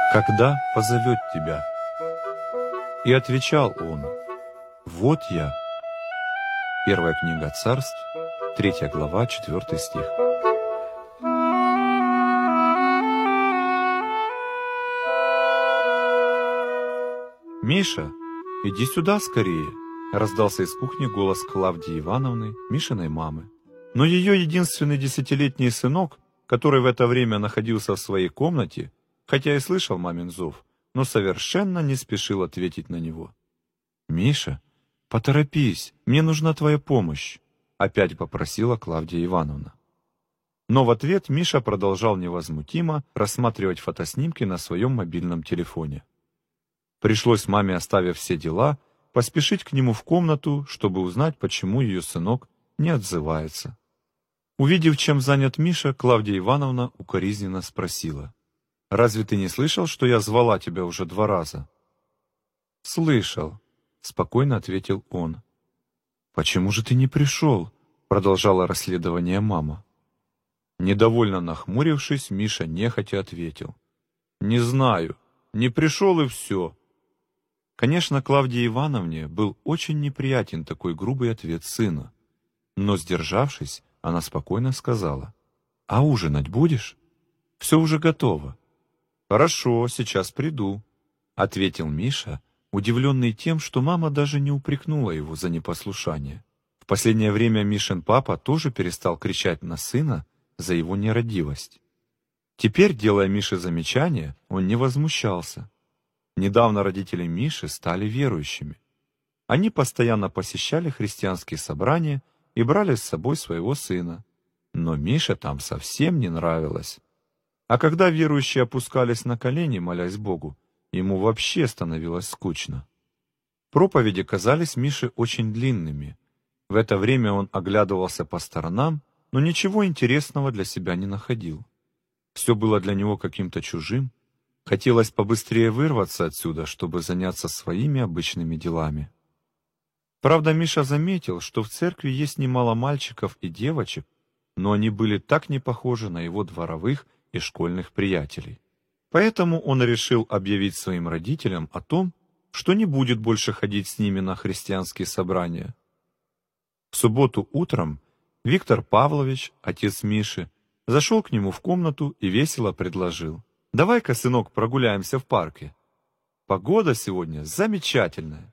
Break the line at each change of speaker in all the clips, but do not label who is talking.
когда позовет тебя. И отвечал он: вот я. Первая книга Царств, 3 глава, 4 стих. «Миша, иди сюда скорее!» — раздался из кухни голос Клавдии Ивановны, Мишиной мамы. Но ее единственный 10-летний сынок, который в это время находился в своей комнате, хотя и слышал мамин зов, но совершенно не спешил ответить на него. «Миша, поторопись, мне нужна твоя помощь», — опять попросила Клавдия Ивановна. Но в ответ Миша продолжал невозмутимо рассматривать фотоснимки на своем мобильном телефоне. Пришлось маме, оставив все дела, поспешить к нему в комнату, чтобы узнать, почему ее сынок не отзывается. Увидев, чем занят Миша, Клавдия Ивановна укоризненно спросила: «Разве ты не слышал, что я звала тебя уже 2 раза?» «Слышал», — спокойно ответил он. «Почему же ты не пришел?» — продолжала расследование мама. Недовольно нахмурившись, Миша нехотя ответил: «Не знаю, не пришел и все». Конечно, Клавдии Ивановне был очень неприятен такой грубый ответ сына, но, сдержавшись, она спокойно сказала: «А ужинать будешь? Все уже готово». «Хорошо, сейчас приду», — ответил Миша, удивленный тем, что мама даже не упрекнула его за непослушание. В последнее время Мишин папа тоже перестал кричать на сына за его нерадивость. Теперь, делая Мише замечания, он не возмущался. Недавно родители Миши стали верующими. Они постоянно посещали христианские собрания и брали с собой своего сына. Но Мише там совсем не нравилось. А когда верующие опускались на колени, молясь Богу, ему вообще становилось скучно. Проповеди казались Мише очень длинными. В это время он оглядывался по сторонам, но ничего интересного для себя не находил. Все было для него каким-то чужим. Хотелось побыстрее вырваться отсюда, чтобы заняться своими обычными делами. Правда, Миша заметил, что в церкви есть немало мальчиков и девочек, но они были так не похожи на его дворовых и школьных приятелей. Поэтому он решил объявить своим родителям о том, что не будет больше ходить с ними на христианские собрания. В субботу утром Виктор Павлович, отец Миши, зашел к нему в комнату и весело предложил: «Давай-ка, сынок, прогуляемся в парке. Погода сегодня замечательная».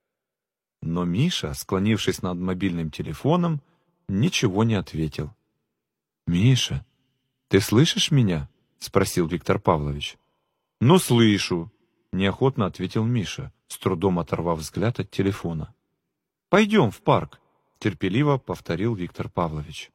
Но Миша, склонившись над мобильным телефоном, ничего не ответил. «Миша, ты слышишь меня?» — спросил Виктор Павлович. «Ну, слышу», — неохотно ответил Миша, с трудом оторвав взгляд от телефона. «Пойдем в парк», — терпеливо повторил Виктор Павлович.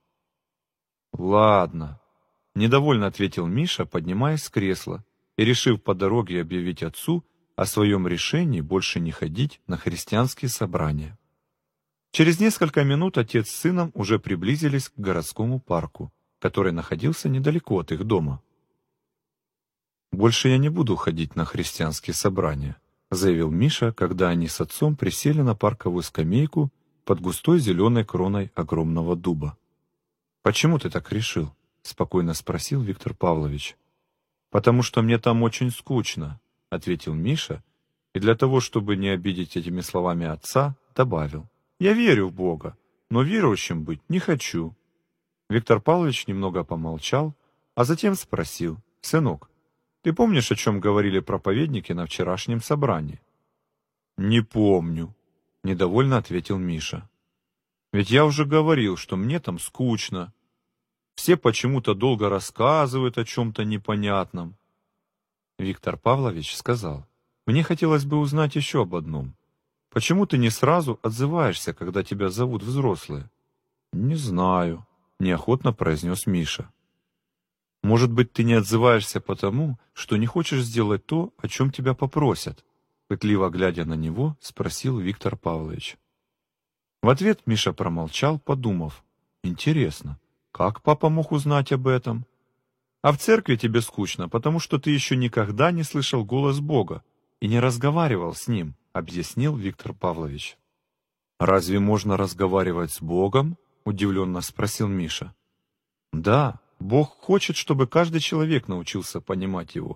«Ладно», — недовольно ответил Миша, поднимаясь с кресла и решив по дороге объявить отцу о своем решении больше не ходить на христианские собрания. Через несколько минут отец с сыном уже приблизились к городскому парку, который находился недалеко от их дома. «Больше я не буду ходить на христианские собрания», — заявил Миша, когда они с отцом присели на парковую скамейку под густой зеленой кроной огромного дуба. «Почему ты так решил?» — спокойно спросил Виктор Павлович. «Потому что мне там очень скучно», — ответил Миша, и для того, чтобы не обидеть этими словами отца, добавил: «Я верю в Бога, но верующим быть не хочу». Виктор Павлович немного помолчал, а затем спросил: «Сынок, ты помнишь, о чем говорили проповедники на вчерашнем собрании?» «Не помню», — недовольно ответил Миша. «Ведь я уже говорил, что мне там скучно. Все почему-то долго рассказывают о чем-то непонятном». Виктор Павлович сказал: «Мне хотелось бы узнать еще об одном. Почему ты не сразу отзываешься, когда тебя зовут взрослые?» «Не знаю», — неохотно произнес Миша. «Может быть, ты не отзываешься потому, что не хочешь сделать то, о чем тебя попросят?» Пытливо глядя на него, спросил Виктор Павлович. В ответ Миша промолчал, подумав: «Интересно, как папа мог узнать об этом?» «А в церкви тебе скучно, потому что ты еще никогда не слышал голос Бога и не разговаривал с Ним», — объяснил Виктор Павлович. «Разве можно разговаривать с Богом?» — удивленно спросил Миша. «Да, Бог хочет, чтобы каждый человек научился понимать Его.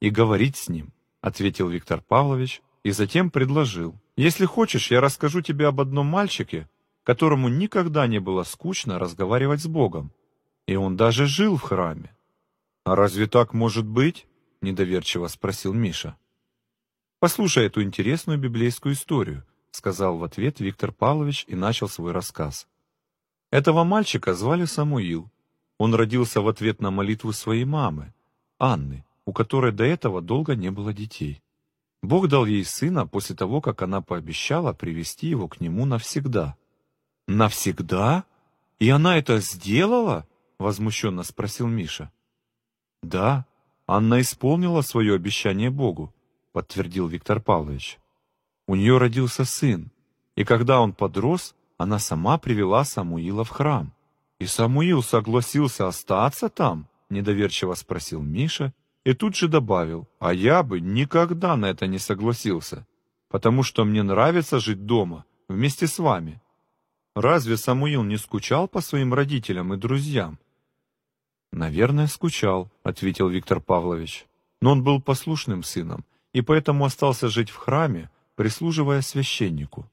и говорить с ним», — ответил Виктор Павлович и затем предложил: «Если хочешь, я расскажу тебе об одном мальчике, которому никогда не было скучно разговаривать с Богом, и он даже жил в храме». «А разве так может быть?» — недоверчиво спросил Миша. «Послушай эту интересную библейскую историю», — сказал в ответ Виктор Павлович и начал свой рассказ. Этого мальчика звали Самуил. Он родился в ответ на молитву своей мамы, Анны, у которой до этого долго не было детей. Бог дал ей сына после того, как она пообещала привести его к нему навсегда. «Навсегда? И она это сделала?» — возмущенно спросил Миша. «Да, Анна исполнила свое обещание Богу», — подтвердил Виктор Павлович. «У нее родился сын, и когда он подрос, она сама привела Самуила в храм». «И Самуил согласился остаться там?» — недоверчиво спросил Миша и тут же добавил: «А я бы никогда на это не согласился, потому что мне нравится жить дома вместе с вами». «Разве Самуил не скучал по своим родителям и друзьям?» «Наверное, скучал», — ответил Виктор Павлович. «Но он был послушным сыном и поэтому остался жить в храме, прислуживая священнику».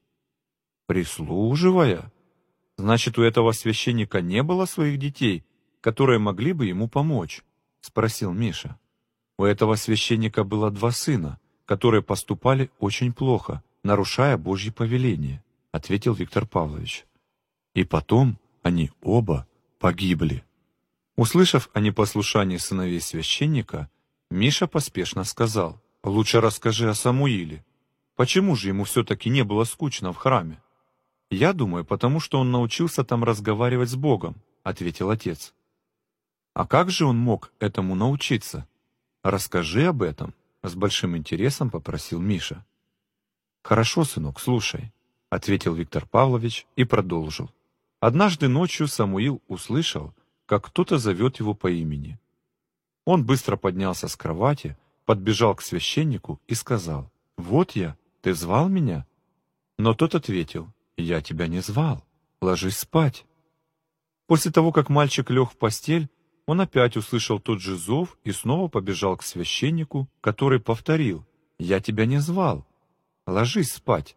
«Прислуживая? Значит, у этого священника не было своих детей, которые могли бы ему помочь?» — спросил Миша. «У этого священника было 2 сына, которые поступали очень плохо, нарушая Божьи повеления», — ответил Виктор Павлович. «И потом они оба погибли». Услышав о непослушании сыновей священника, Миша поспешно сказал: «Лучше расскажи о Самуиле. Почему же ему все-таки не было скучно в храме?» «Я думаю, потому что он научился там разговаривать с Богом», — ответил отец. «А как же он мог этому научиться? Расскажи об этом», — с большим интересом попросил Миша. «Хорошо, сынок, слушай», — ответил Виктор Павлович и продолжил. Однажды ночью Самуил услышал, как кто-то зовет его по имени. Он быстро поднялся с кровати, подбежал к священнику и сказал: «Вот я, ты звал меня?» Но тот ответил: «Я тебя не звал, ложись спать». После того, как мальчик лег в постель, он опять услышал тот же зов и снова побежал к священнику, который повторил: «Я тебя не звал, ложись спать».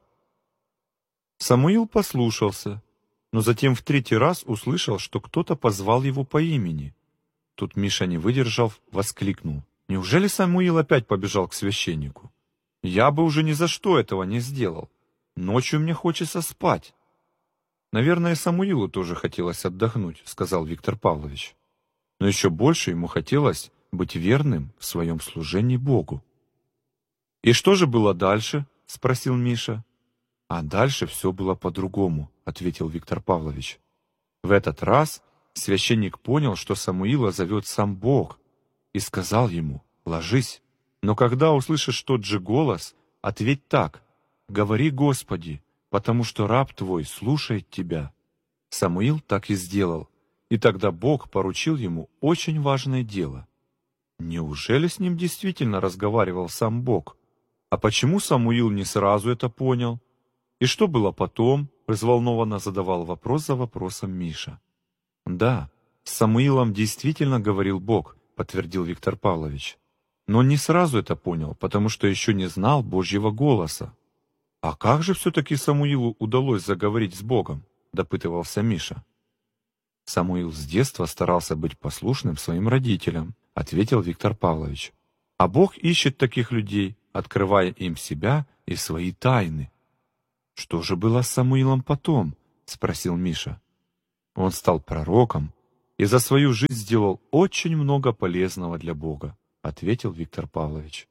Самуил послушался, но затем в 3-й раз услышал, что кто-то позвал его по имени. Тут Миша, не выдержав, воскликнул: «Неужели Самуил опять побежал к священнику? Я бы уже ни за что этого не сделал. Ночью мне хочется спать». «Наверное, Самуилу тоже хотелось отдохнуть», — сказал Виктор Павлович. «Но еще больше ему хотелось быть верным в своем служении Богу». «И что же было дальше?» — спросил Миша. «А дальше все было по-другому», — ответил Виктор Павлович. В этот раз священник понял, что Самуила зовет сам Бог, и сказал ему: «Ложись». Но когда услышишь тот же голос, ответь так: «Говори, Господи, потому что раб твой слушает тебя». Самуил так и сделал, и тогда Бог поручил ему очень важное дело. Неужели с ним действительно разговаривал сам Бог? А почему Самуил не сразу это понял? И что было потом? Взволнованно задавал вопрос за вопросом Миша. «Да, с Самуилом действительно говорил Бог», — подтвердил Виктор Павлович. «Но он не сразу это понял, потому что еще не знал Божьего голоса». «А как же все-таки Самуилу удалось заговорить с Богом?» — допытывался Миша. «Самуил с детства старался быть послушным своим родителям», — ответил Виктор Павлович. «А Бог ищет таких людей, открывая им себя и свои тайны». «Что же было с Самуилом потом?» — спросил Миша. «Он стал пророком и за свою жизнь сделал очень много полезного для Бога», — ответил Виктор Павлович.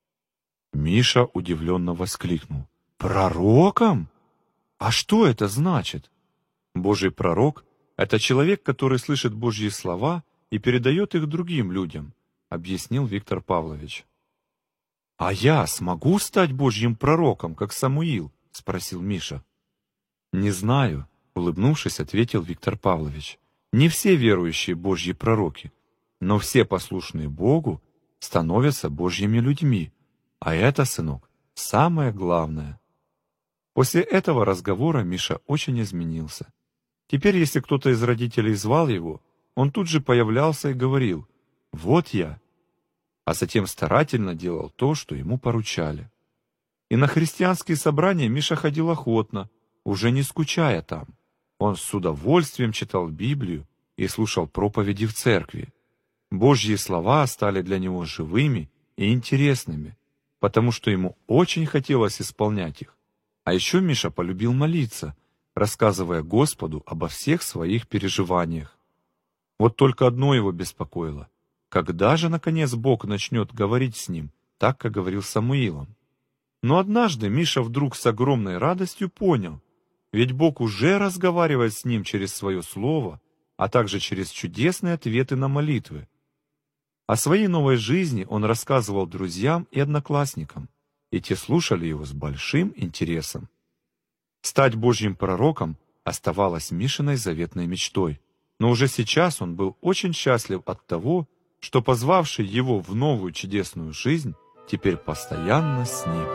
Миша удивленно воскликнул: «Пророком? А что это значит?» «Божий пророк — это человек, который слышит Божьи слова и передает их другим людям», — объяснил Виктор Павлович. «А я смогу стать Божьим пророком, как Самуил?» — спросил Миша. «Не знаю», — улыбнувшись, ответил Виктор Павлович. «Не все верующие Божьи пророки, но все послушные Богу становятся Божьими людьми, а это, сынок, самое главное». После этого разговора Миша очень изменился. Теперь, если кто-то из родителей звал его, он тут же появлялся и говорил: «Вот я». а затем старательно делал то, что ему поручали. И на христианские собрания Миша ходил охотно, уже не скучая там. Он с удовольствием читал Библию и слушал проповеди в церкви. Божьи слова стали для него живыми и интересными, потому что ему очень хотелось исполнять их. А еще Миша полюбил молиться, рассказывая Господу обо всех своих переживаниях. Вот только одно его беспокоило: когда же, наконец, Бог начнет говорить с ним, так, как говорил с Самуилом? Но однажды Миша вдруг с огромной радостью понял, ведь Бог уже разговаривает с ним через свое слово, а также через чудесные ответы на молитвы. О своей новой жизни он рассказывал друзьям и одноклассникам, и те слушали его с большим интересом. Стать Божьим пророком оставалось Мишиной заветной мечтой, но уже сейчас он был очень счастлив от того, что позвавший его в новую чудесную жизнь теперь постоянно с ним.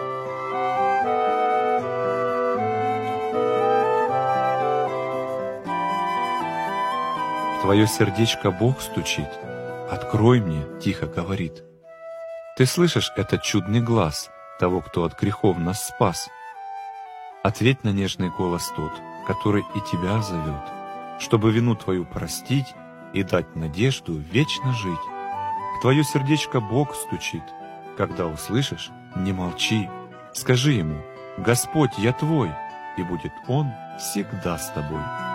В твое сердечко Бог стучит. «Открой мне», — тихо говорит. Ты слышишь этот чудный глаз того, кто от грехов нас спас? Ответь на нежный голос тот, который и тебя зовет, чтобы вину твою простить и дать надежду вечно жить. В твое сердечко Бог стучит. Когда услышишь, не молчи. Скажи ему: «Господь, я твой», и будет Он всегда с тобой.